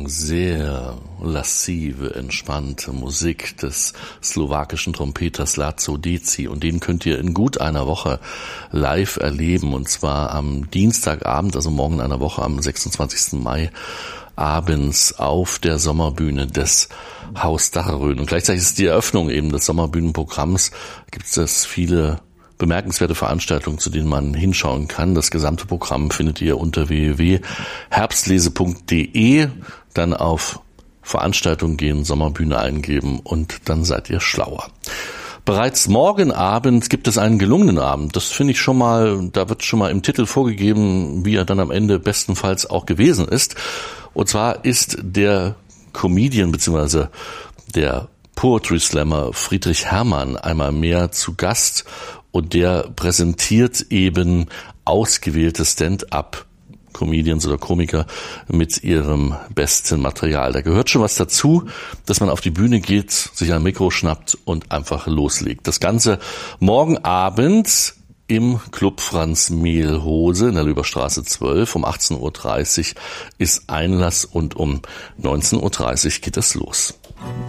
sehr lassive, entspannte Musik des slowakischen Trompeters László Déczi, und den könnt ihr in gut einer Woche live erleben, und zwar am Dienstagabend, also morgen in einer Woche, am 26. Mai abends auf der Sommerbühne des Haus Dachröhn. Und gleichzeitig ist die Eröffnung eben des Sommerbühnenprogramms, gibt es viele bemerkenswerte Veranstaltungen, zu denen man hinschauen kann. Das gesamte Programm findet ihr unter www.herbstlese.de, dann auf Veranstaltungen gehen, Sommerbühne eingeben und dann seid ihr schlauer. Bereits morgen Abend gibt es einen gelungenen Abend. Das finde ich schon mal, da wird schon mal im Titel vorgegeben, wie er dann am Ende bestenfalls auch gewesen ist. Und zwar ist der Comedian bzw. der Poetry Slammer Friedrich Herrmann einmal mehr zu Gast, und der präsentiert eben ausgewählte Stand-up-Comedians oder Komiker mit ihrem besten Material. Da gehört schon was dazu, dass man auf die Bühne geht, sich ein Mikro schnappt und einfach loslegt. Das Ganze morgen Abend im Club Franz Mehlhose in der Lüberstraße 12. Um 18.30 Uhr ist Einlass und um 19.30 Uhr geht es los.